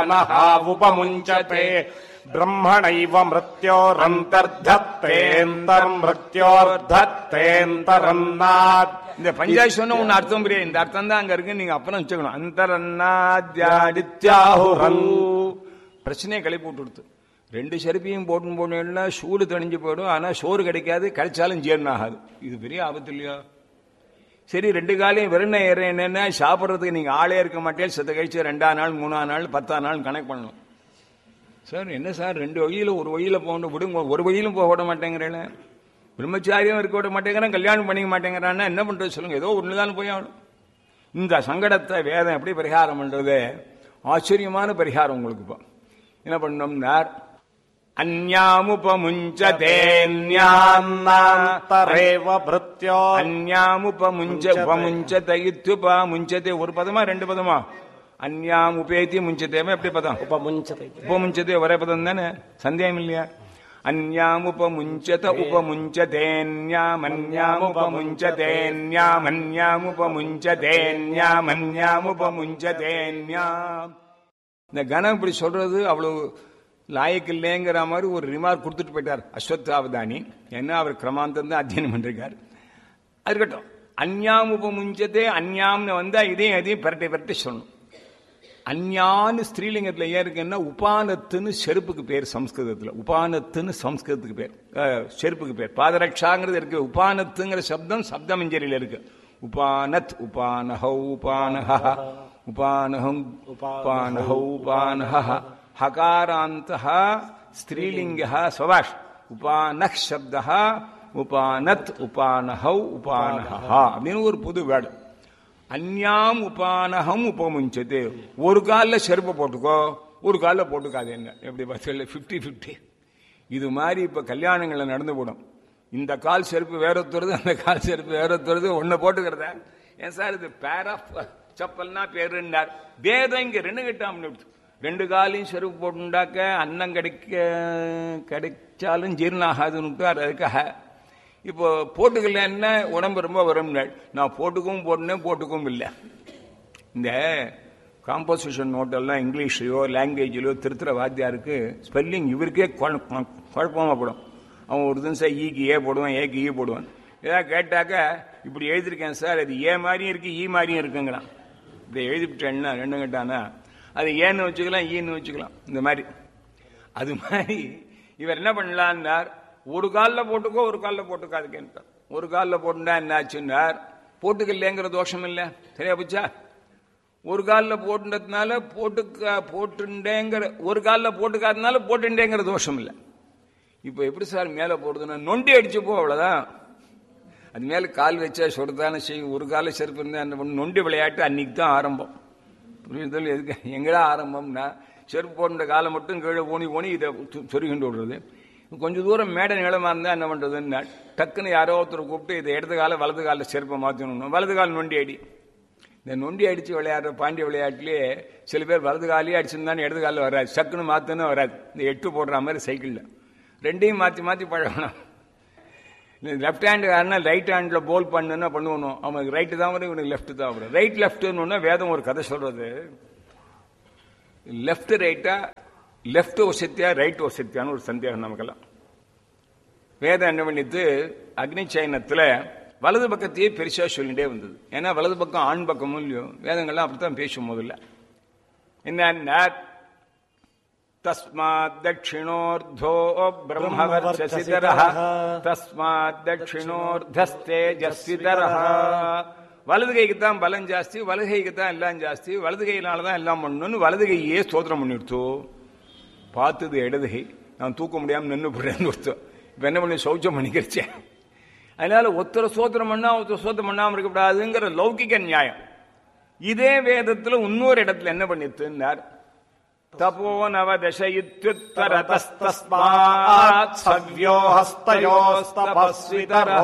உபமுஞ்சதே பிரம்மணைவ மிருத்யோரந்தர்தத்தேந்தர்மிருத்யோர்தத்தேந்தரன்னாத். இந்த பஞ்சாயத்து சொன்ன ஒன்னு அர்த்தம் புரியாது. இந்த அர்த்தம் தான் அங்க இருக்கு. நீங்க அப்புறம் வச்சுக்கணும். அந்தரன்னாத்யாதித்யாஹுரன். பிரச்சனையை கிளப்பி விட்டு ரெண்டு செருப்பையும் போட்டுன்னா சூடு தணிஞ்சு போயிடும். ஆனா சோறு கிடைக்காது, கிடைச்சாலும் ஜீரணம் ஆகாது. இது பெரிய ஆபத்து இல்லையா? சரி, ரெண்டு காலையும் வெறும் என்னன்னா சாப்பிட்றதுக்கு நீங்க ஆளே இருக்க மாட்டேன். செத்த கழிச்சு 2ஆம் நாள் 3ஆம் நாள் 10ஆம் நாள் கணக்கு பண்ணணும். சார் என்ன சார் 2 வழியில ஒரு வழியில போகணும் விடுங்க, ஒரு வழியிலும் போக விட மாட்டேங்கிறேன். பிரம்மச்சாரியம் இருக்க விட மாட்டேங்கிறான், கல்யாணம் பண்ணிக்க மாட்டேங்கிறான்னா என்ன பண்றது சொல்லுங்க? ஏதோ ஒண்ணுதான் போய் ஆகணும். இந்த சங்கடத்தை வேதம் எப்படி பரிகாரம் பண்றது? ஆச்சரியமான பரிகாரம் உங்களுக்கு. இப்போ என்ன பண்ணோம்னா அந்யாமுபமுஞ்சதே ஒரு பதமா 2 பதமா? அந்யாம் உபேதி முஞ்சதேமா எப்படி பதம்? உபமுஞ்சதே ஒரே பதம் தானே, சந்தேகம் இல்லையா? அந்யாமுபமுஞ்சத உபமுஞ்சதேன்யாமன்யாமுபமுஞ்சதேன்யாமன்யாமுபமுஞ்சதேன்யாமன்யாமுபமுஞ்சதேன்யாம். இந்த கணம் இப்படி சொல்றது அவ்வளவு லாயக்கு இல்லைங்கிற மாதிரி ஒரு ரிமார்க் கொடுத்துட்டு போயிட்டார் அஸ்வத்தாவதானி. ஏன்னா அவர் கிரமாந்தம் தான் அத்தியனம் பண்ணிருக்காரு. அது இருக்கட்டும். அந்யாம் உபமுஞ்சதே அந்யாம்னு வந்தா இதையும் பரட்டை சொல்லணும். அந்யான்னு ஸ்திரீலிங்கத்துல ஏன் இருக்குன்னா உபானத்துன்னு செருப்புக்கு பேர் சம்ஸ்கிருதத்துல. உபானத்துன்னு சம்ஸ்கிருதத்துக்கு பேர், செருப்புக்கு பேர். பாதரட்சாங்கிறது இருக்கு. உபானத்துங்கிற சப்தம் சப்தமஞ்சரியில இருக்கு. உபானத் உபானஹௌ உபானஹ உபானஹம் உபானஹௌ உபானஹ ஹகாராந்தஹ ஸ்திரீலிங்கஹ ஸ்வபாஷ் உபானஹ் சப்தஹ உபானத் உபானஹௌ உபானஹ அப்படின்னு ஒரு புது வேர்டு. அந்யாம் உபானகம் உபமுஞ்சது. ஒரு காலில் செருப்பை போட்டுக்கோ, ஒரு காலில் போட்டுக்காது. என்ன எப்படி பார்த்தல 50-50. இது மாதிரி இப்ப கல்யாணங்கள்ல நடந்து போடும். இந்த கால் செருப்பு வேற ஒத்துறது, அந்த கால் செருப்பு வேற ஒத்துறது, ஒன்ன போட்டுக்கிறத. ஏன் சார் இது பேர் ஆஃப் சப்பல்னா பேருன்னார். வேதம் இங்க 2 கட்டாம 2 காலையும் செருப்பு போட்டுண்டாக்க அன்னம் கிடைச்சாலும் ஜீரணம் ஆகாதுன்னு அதுக்காக. இப்போ போட்டுக்கல என்ன உடம்பு ரொம்ப வரும். நான் போட்டுக்கவும் இல்லை. இந்த காம்போசிஷன் நோட்டெல்லாம் இங்கிலீஷ்லயோ லாங்குவேஜ்லயோ திருத்துற வாத்தியாருக்கு ஸ்பெல்லிங் இவருக்கே குழப்பமா போடும். அவன் ஒரு தினம் ஈக்கு ஏ போடுவான், ஏக்கு ஈ போடுவான். ஏதாவது கேட்டாக்க இப்படி எழுதிருக்கேன் சார், அது ஏ மாதிரியும் இருக்கு ஈ மாதிரியும் இருக்குங்கிறான். இப்படி எழுதிவிட்டேன்னா 2 கேட்டானா அது ஏன்னு வச்சுக்கலாம், ஈன்னு வச்சுக்கலாம். இந்த மாதிரி அது மாதிரி இவர் என்ன பண்ணலான்னார், ஒரு காலில் போட்டுக்கோ ஒரு காலில் போட்டுக்காதுக்கேன்ட்டார். ஒரு காலில் போட்டுட்டா என்ன ஆச்சுன்னார், போட்டுக்கலைங்கிற தோஷம் இல்லை. சரியா போச்சா? ஒரு காலில் போட்டுன்றதுனால போட்டுண்டேங்கிற, ஒரு காலில் போட்டுக்காதனால போட்டுண்டேங்கிற தோஷம் இல்லை. இப்போ எப்படி சார் மேலே போடுதுன்னா நொண்டி அடிச்சு போ, அவ்வளோதான். அது மேலே கால் வச்சா சொல்றதானே செய்யும். ஒரு கால செருப்பு இருந்தால் என்ன பண்ணு, நொண்டி விளையாட்டு அன்னைக்கு தான் ஆரம்பம். புரியுதல்? எதுக்கு எங்கடா ஆரம்பம்னா செருப்பு போடுற காலை மட்டும் கீழே போனி இதை சொருகிண்டு விடுறது. கொஞ்சம் தூரம் மேடை நிலமா இருந்தா என்ன பண்றதுன்னா டக்குன்னு யாரோ ஒருத்தர் கூப்பிட்டு இதை இடது கால வலது காலில் செருப்பை மாற்றணும். வலது கால் நொண்டி அடி. இந்த நொண்டி அடிச்சு விளையாடுற பாண்டிய விளையாட்டுலேயே சில பேர் வலது காலையே அடிச்சிருந்தானே இடது காலில் வராது, சக்குன்னு மாற்றணும் வராது. இந்த 8 போடுற மாதிரி சைக்கிளில் 2யும் மாற்றி பழகணும். லெஃப்ட் ஹேண்டு காரனா ரைட் ஹேண்டில் போல் பண்ணுன்னா பண்ணுவணும். அவனுக்கு ரைட்டு தான் வரும், இவனுக்கு லெஃப்ட் தான் வரும். ரைட் லெஃப்ட்னு வேதம் ஒரு கதை சொல்றது. லெஃப்ட் ரைட்டா, லெஃப்ட் வசத்தியா ரைட் வசத்தியான்னு ஒரு சந்தேகம் நமக்கெல்லாம். வேதம் என்ன பண்ணிட்டு அக்னி சயனத்துல வலது பக்கத்தையே பெருசா சொல்லிட்டே வந்தது. ஏன்னா வலது பக்கம் ஆண் பக்கமும் இல்லையோ, வேதங்கள்லாம் அப்படித்தான் பேசும். முதல்ல என்ன தஸ்மாத் தட்சிணோர்தோ பிரம்மவர்ச்சசிதரஹ தஸ்மாத் தட்சிணோர்தஸ்தேஜஸ்விதரஹ. வலது கைக்கு தான் பலம் ஜாஸ்தி, வலது கைக்கு தான் எல்லாம் ஜாஸ்தி, வலது கையினாலதான் எல்லாம் பண்ணணும்னு வலது கையே ஸ்தோத்திரம் பண்ணிடுத்தோ. பார்த்தது இடது கை, நான் தூக்க முடியாம நின்று போடுறேன்னு ஒருத்தர். இப்ப என்ன பண்ணி சௌச்சம் பண்ணிக்கிறச்சேன். அதனால ஒருத்தர சோத்திரம் பண்ணா ஒருத்தர் சோத்திரம் பண்ணாம இருக்கக்கூடாதுங்கிற லௌகிக நியாயம். இதே வேதத்துல இன்னொரு இடத்துல என்ன பண்ணிட்டுன்னார், தபோ நவதசயுத்யுத்தரதஸ்தஸ்மாத் சவ்யோஹஸ்தயோஸ்தபஸ்விதரஹ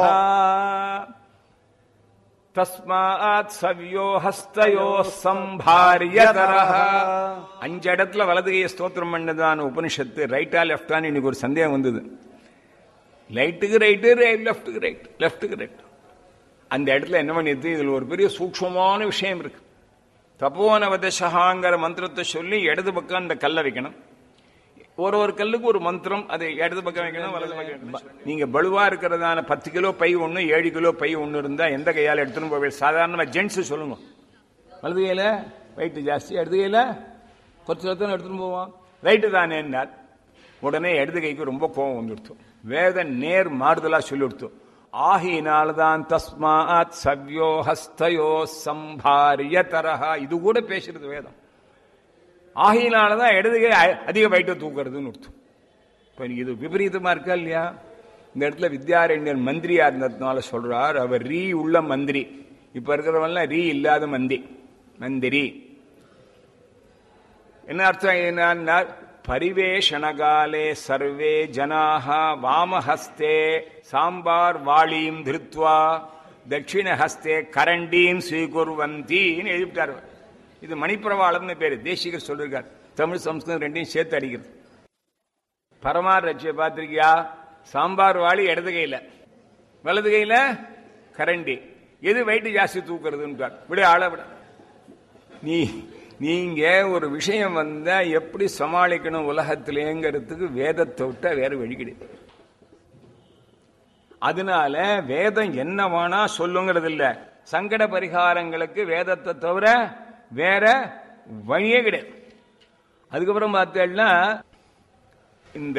தஸ்மாத் சவ்யோஹஸ்தயோஸ் சம்பாரியதரஹ. 5 இடத்துல வலது கையை ஸ்தோத்திரம் பண்ணதான உபனிஷத்து. ரைட்டா லெப்டான்னு இன்னைக்கு ஒரு சந்தேகம் வந்தது. ரைட்டுக்கு ரைட்டு, லெப்டுக்கு ரைட், லெப்டுக்கு ரைட். அந்த இடத்துல என்ன பண்ணிட்டு இதுல ஒரு பெரிய சூக்ஷ்மமான விஷயம் இருக்கு. தபோனவதசகாங்கிற மந்திரத்தை சொல்லி இடது பக்கம் அந்த கல்லை வைக்கணும். ஒரு கல்லுக்கு ஒரு மந்திரம், அது இடது பக்கம் வைக்கணும், வலது பக்கம். நீங்க பலுவா இருக்கிறதான 10 கிலோ பை ஒண்ணு, 7 கிலோ பை ஒண்ணு இருந்தா எந்த கையால எடுத்துன்னு போவே? சாதாரணமா ஜென்ஸ் சொல்லுங்க, வலது கையில வெயிட் ஜாஸ்தி, இடது கையில கொஞ்சம் எடுத்துன்னு போவான். ரைட்டு தானே. உடனே இடது கைக்கு ரொம்ப கோபம் வந்துடுத்து. வேத நேர் மாறுதலா சொல்லிடுத்து. ஆகினால்தான் தஸ்மாத் சவ்யோ ஹஸ்தயோ சம்பாரிய தரஹா, இது கூட பேசுறது வேதம். ஆகினாலதான் இடது கை அதிக வயிற்று தூக்குறதுன்னு அர்த்தம். இப்ப இது விபரீதமா இருக்கா இல்லையா? இந்த இடத்துல வித்யாரண்யர் மந்திரியா இருந்ததுனால சொல்றார், அவர் ரீ உள்ள மந்திரி. இப்ப இருக்கிறவெல்லாம் ரீ இல்லாத மந்திரி. என்ன அர்த்தம்? என்ன? பரிவேஷணகாலே சர்வே ஜனாஹ வாமஹஸ்தே சாம்பார் வாளீம் திருத்வா தட்சிணஹஸ்தே கரண்டீம் ஸ்வீகுர்வந்தின்னு எழுதிட்டார். இது மணிப்பிரவாளம்னு பேரு, தேசிகர் சொல்லிருக்கார். தமிழ் சம்ஸ்கிருதம் ரெண்டையும் சேர்த்து அடிக்கிறது. பரமார் ரட்சிய பார்த்திருக்கியா? சாம்பார் வாளி இடது கையில, வலது கையில கரண்டி. எது வெயிட் ஜாஸ்தி தூக்குறதுன்னு விட ஆள விட. நீங்க ஒரு விஷயம் வந்தா எப்படி சமாளிக்கணும் உலகத்திலேங்கிறதுக்கு வேதத்தை விட்டா வேற வழி கிடையாது. அதனால வேதம் என்ன வேணா சொல்லுங்கிறது இல்ல. சங்கட பரிகாரங்களுக்கு வேதத்தை தவிர வேற வழியே கிடையாது. அதுக்கப்புறம் பார்த்தேன்னா இந்த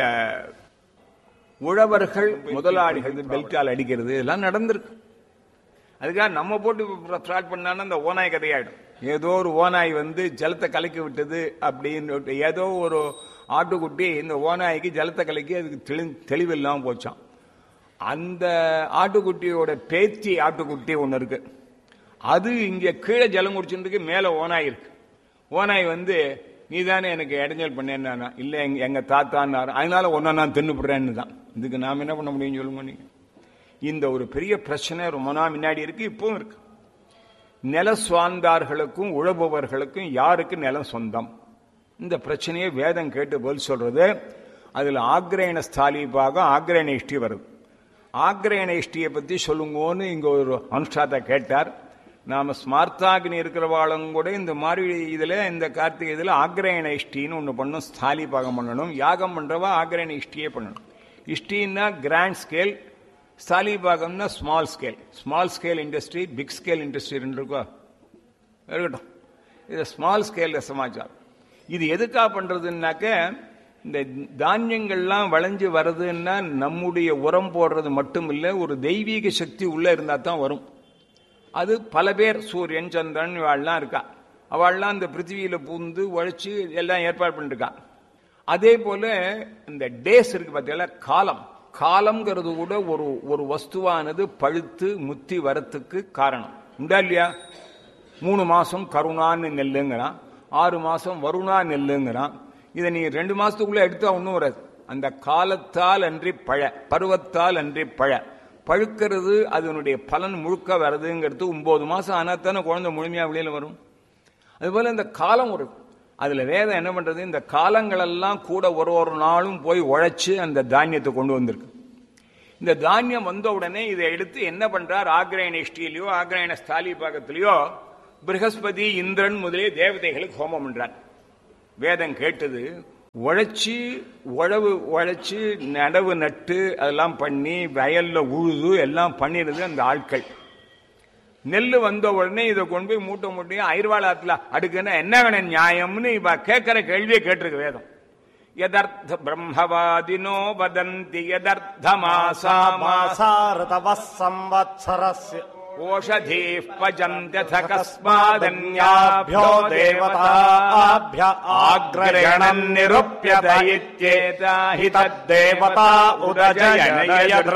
உழவர்கள் முதலாளிகள் பெல்ட்டால் அடிக்கிறது எல்லாம் நடந்திருக்கு. அதுக்காக நம்ம போட்டு ஃப்ராட் பண்ணாலும் அந்த ஓநாய் கதையாயிடும். ஏதோ ஒரு ஓநாய் வந்து ஜலத்தை கலக்கி விட்டது அப்படின்னு, ஏதோ ஒரு ஆட்டுக்குட்டி இந்த ஓநாய்க்கு ஜலத்தை கலக்கி அதுக்கு தெளிவில்லாம போச்சான். அந்த ஆட்டுக்குட்டியோட பேத்தி ஆட்டுக்குட்டி ஒன்று இருக்கு. அது இங்க கீழே ஜலம் குடிச்சுருக்கு, மேல ஓநாய் இருக்கு. ஓநாய் வந்து நீ தானே எனக்கு இடைஞ்சல் பண்ணேன்னா, இல்ல எங்க தாத்தான்னாரு, அதனால ஒன்னா நான் தின்னுப்படுறேன்னு தான். இதுக்கு நாம என்ன பண்ண முடியும் சொல்லுங்க நீங்க? இந்த ஒரு பெரிய பிரச்சனை ரொம்ப நாள் முன்னாடி இருக்கு, இப்பவும் இருக்கு. நில சுவாந்தார்களுக்கும் உழவுபவர்களுக்கும் யாருக்கு நிலம் சொந்தம்? இந்த பிரச்சனையை வேதம் கேட்டு பதில் சொல்றது. அதுல ஆக்ரேண ஸ்தாலி பாகம், ஆக்ரேண இஷ்டி வருது. ஆக்ரேண இஷ்டியை பத்தி சொல்லுங்கன்னு இங்க ஒரு அனுஷ்டாத்தை கேட்டார். நாம ஸ்மார்த்தாகினி இருக்கிறவாளும் கூட இந்த மாதிரி இதுல, இந்த கார்த்திகை இதுல ஆக்ரேண இஷ்டின்னு ஒண்ணு பண்ணும். ஸ்தாலி பாகம் பண்ணணும். யாகம் பண்றவா ஆக்ரேண இஷ்டியே பண்ணணும். இஷ்டின்னா grand scale, ஸ்தாலி பாகம்னா small scale. Small scale industry, big scale industry இருக்கோ இருக்கட்டும். இது ஸ்மால் ஸ்கேல் சமாச்சாரம். இது எதுக்காக பண்றதுன்னாக்க, இந்த தானியங்கள்லாம் விளைஞ்சு வருதுன்னா நம்முடைய உரம் போடுறது மட்டும் இல்லை, ஒரு தெய்வீக சக்தி உள்ள இருந்தா தான் வரும். அது பல பேர், சூரியன் சந்திரன் இவாள்லாம் இருக்கா, அவள்லாம் இந்த பிருத்திவியில பூந்து உழைச்சு எல்லாம் ஏற்பாடு பண்ணிருக்கா. அதே போல இந்த டேஸ் இருக்கு பார்த்தீங்களா, காலம். காலம்ங்கிறது கூட ஒரு வஸ்துவானது பழுத்து முத்தி வரத்துக்கு காரணம் உண்டா இல்லையா? 3 மாசம் கருணான்னு நெல்லுங்கிறான், 6 மாசம் வருணா நெல்லுங்கிறான். இதை நீ 2 மாசத்துக்குள்ள எடுத்தா ஒன்னும் வராது. அந்த காலத்தால் அன்றி பழ, பருவத்தால் அன்றி பழ, பழுக்கிறது அதனுடைய பலன் முழுக்க வருதுங்கிறது 9 மாசம் ஆனா தானே குழந்தை முழுமையா வெளியில வரும். அதுபோல இந்த காலம் ஒரு, அதுல வேதம் என்ன பண்றது, இந்த காலங்கள் எல்லாம் கூட ஒரு நாளும் போய் உழைச்சு அந்த தானியத்தை கொண்டு வந்திருக்கு. இந்த தானியம் வந்த உடனே இதை எடுத்து என்ன பண்றார், ஆக்ரேண இஷ்டியிலையோ ஆக்ரேண ஸ்தாலி பாகத்திலேயோ பிரகஸ்பதி இந்திரன் முதலிய தேவதைகளுக்கு ஹோமம் பண்றார். வேதம் கேட்டது, உழைச்சு நடவு நட்டு அதெல்லாம் பண்ணி வயல்ல உழுது எல்லாம் பண்ணிடுது அந்த ஆட்கள். நெல்லு வந்த உடனே இதை கொண்டு போய் மூட்டை மூட்டையும் ஐர்வாளாத்துல அடுக்குன்னா என்ன வேணும் நியாயம்னு இப்ப கேட்கிற கேள்வியை கேட்டிருக்கு வேதம். யதர்த்த பிரம்மவாதினோ வதந்தி யதர்த்த மாசாமாசார்தவ சம்வத்சரஸ்ய ஓஷதீஃ பஜந்த்யத கஸ்மாதன்யாப்யோ தேவதாப்ய ஆக்ரயணம் நிருப்யத இத்யேதா ஹி தத்தேவதா உதஜயனய